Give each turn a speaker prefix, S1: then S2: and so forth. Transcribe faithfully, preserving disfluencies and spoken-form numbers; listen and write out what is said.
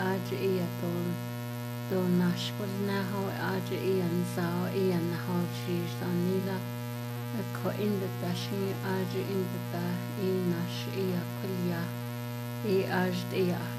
S1: áidir í a dul do nasfuil nath áidir í an zá í an naháil síos an níla a có inda beisií áidir inda be í nas í a chuile í áidir í a